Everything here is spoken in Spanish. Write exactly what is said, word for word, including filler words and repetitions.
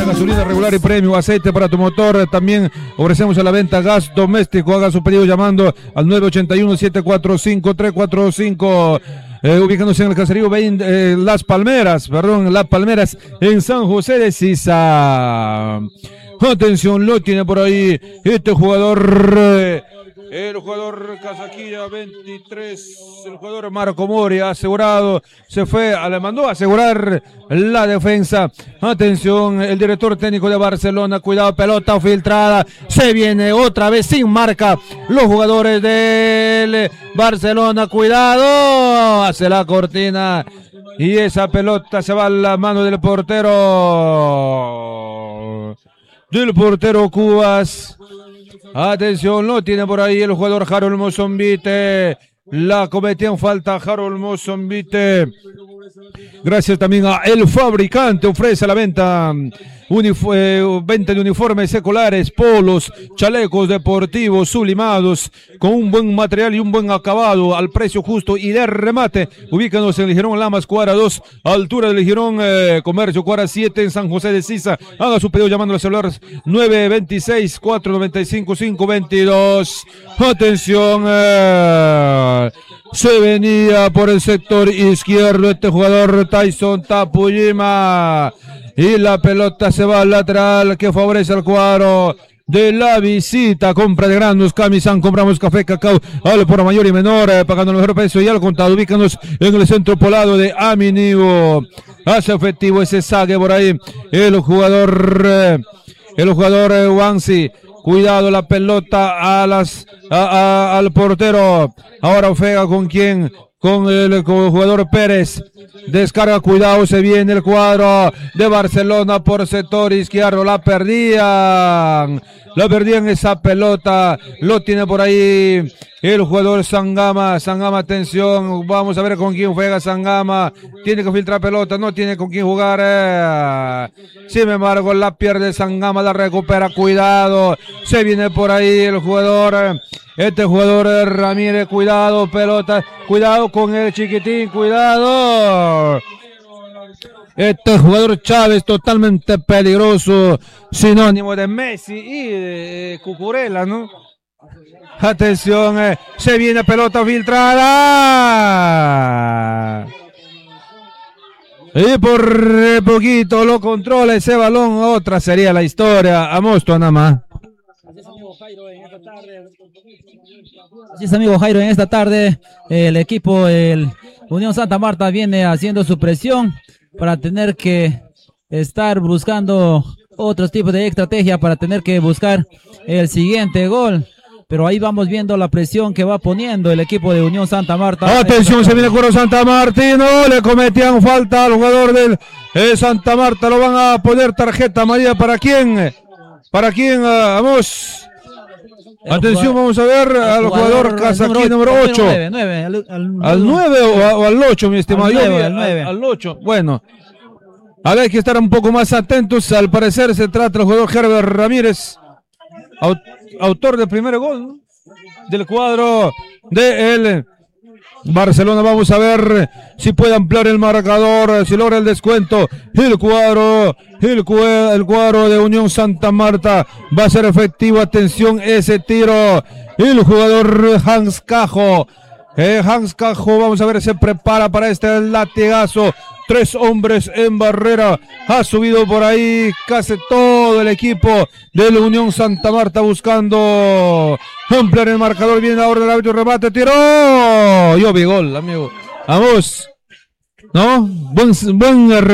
venta gasolina regular y premium, aceite para tu motor. También ofrecemos a la venta gas doméstico. Haga su pedido llamando al nueve ocho uno, siete cuatro cinco, tres cuatro cinco. Eh, ubicándose en el caserío veinte, eh, Las Palmeras, perdón, Las Palmeras, en San José de Sisa. Atención, lo tiene por ahí este jugador, eh, el jugador Casaquilla veintitrés, el jugador Marco Moria, asegurado, se fue, le mandó a asegurar la defensa. Atención, el director técnico de Barcelona, cuidado, pelota filtrada, se viene otra vez sin marca, los jugadores del Barcelona, cuidado, hace la cortina y esa pelota se va a la mano del portero, del portero Cubas. Atención, lo tiene por ahí el jugador Harold Mozombite. La cometió en falta Harold Mozombite. Gracias también a El Fabricante, ofrece la venta, unif- eh, venta de uniformes escolares, polos, chalecos deportivos sublimados, con un buen material y un buen acabado, al precio justo y de remate. Ubícanos en el Girón Lamas, cuadra dos, altura del Girón eh, Comercio, cuadra siete, en San José de Sisa. Haga su pedido llamando a los celulares nueve dos seis, cuatro nueve cinco, cinco dos dos. Atención, eh, se venía por el sector izquierdo este jugador Tyson Tapujima y la pelota se va al lateral que favorece al cuadro de la visita. Compra de granos Camisan, compramos café, cacao al por mayor y menor, eh, pagando el mejor precio y al contado. Ubícanos en el centro poblado de Aminivo. Hace efectivo ese saque por ahí el jugador eh, el jugador eh, Wansi. Cuidado la pelota a las a, a, al portero. Ahora Ofega con quién, con el, con el jugador Pérez. Descarga, cuidado, se viene el cuadro de Barcelona por sector izquierdo. La perdían. La perdían esa pelota. Lo tiene por ahí el jugador Sangama. Sangama, atención. Vamos a ver con quién juega Sangama. Tiene que filtrar pelota. No tiene con quién jugar. Eh. Sin embargo, la pierde Sangama. La recupera. Cuidado. Se viene por ahí el jugador. Este jugador Ramírez. Cuidado. Pelota. Cuidado con el chiquitín. Cuidado. Este jugador Chávez totalmente peligroso, sinónimo de Messi y de Cucurella, ¿no? Atención, eh, se viene pelota filtrada. Y por poquito lo controla ese balón, otra sería la historia. A Mosto nada más. Así es, amigo Jairo, en esta tarde el equipo, el Unión Santa Marta, viene haciendo su presión para tener que estar buscando otros tipos de estrategia para tener que buscar el siguiente gol. Pero ahí vamos viendo la presión que va poniendo el equipo de Unión Santa Marta. Atención, se viene el cuero Santa Martino, le cometían falta al jugador del eh, Santa Marta, lo van a poner tarjeta amarilla. ¿Para quién? ¿Para quién? Uh, vamos. Atención, vamos a ver al jugador Casaquí número ocho. nueve, nueve, al, al, ¿Al nueve o, o al ocho, mi estimado? Al nueve, al nueve. Al ocho, bueno. A ver, hay que estar un poco más atentos. Al parecer se trata del jugador Herbert Ramírez, aut autor del primer gol, ¿no?, del cuadro de el Barcelona. Vamos a ver si puede ampliar el marcador, si logra el descuento. El cuadro, el, cu el cuadro de Unión Santa Marta va a ser efectivo. Atención, ese tiro. El jugador Hans Cajo. Eh, Hans Cajo, vamos a ver, se prepara para este latigazo. Tres hombres en barrera. Ha subido por ahí casi todo el equipo de la Unión Santa Marta buscando ampliar el marcador. Viene ahora el árbitro, remate, tiró. Yo vi gol, amigo. Vamos. ¿No? Buen, buen